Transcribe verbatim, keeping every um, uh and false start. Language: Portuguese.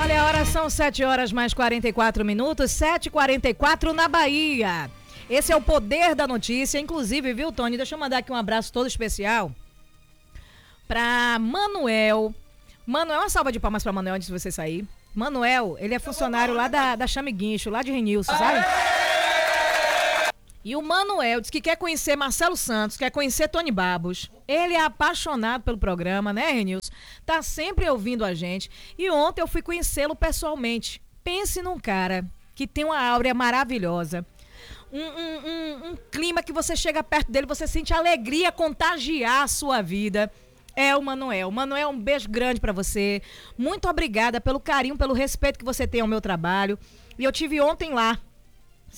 Olha, a hora são sete horas mais quarenta e quatro minutos, sete e quarenta e quatro na Bahia. Esse é o Poder da Notícia, inclusive, viu, Tony? Deixa eu mandar aqui um abraço todo especial pra Manuel. Manuel, uma salva de palmas pra Manuel antes de você sair. Manuel, ele é funcionário lá da, da Chame Guincho, lá de Renilson, sabe? E o Manuel disse que quer conhecer Marcelo Santos, quer conhecer Tony Babos. Ele é apaixonado pelo programa, né, Renilson? Tá sempre ouvindo a gente. E ontem eu fui conhecê-lo pessoalmente. Pense num cara que tem uma áurea maravilhosa. Um, um, um, um clima que você chega perto dele, você sente alegria contagiar a sua vida. É o Manuel. Manuel, um beijo grande pra você. Muito obrigada pelo carinho, pelo respeito que você tem ao meu trabalho. E eu tive ontem lá,